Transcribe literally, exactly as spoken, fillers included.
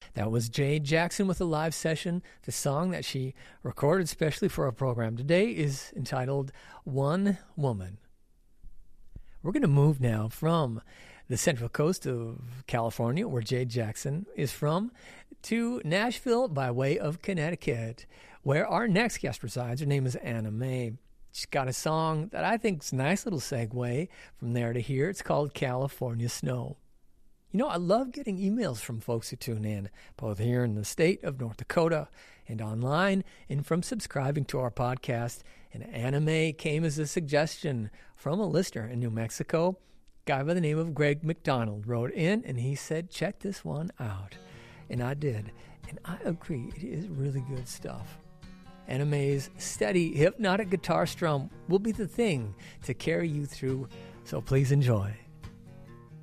That was Jade Jackson with a live session. The song that she recorded specially for our program today is entitled One Woman. We're going to move now from the Central Coast of California, where Jade Jackson is from, to Nashville by way of Connecticut, where our next guest resides. Her name is Anna Mae. She's got a song that I think is a nice little segue from there to here. It's called California Snow. You know, I love getting emails from folks who tune in, both here in the state of North Dakota and online, and from subscribing to our podcast. And Anna Mae came as a suggestion from a listener in New Mexico. A guy by the name of Greg McDonald wrote in, and he said, check this one out. And I did. And I agree, it is really good stuff. Anna Mae's steady, hypnotic guitar strum will be the thing to carry you through, so please enjoy.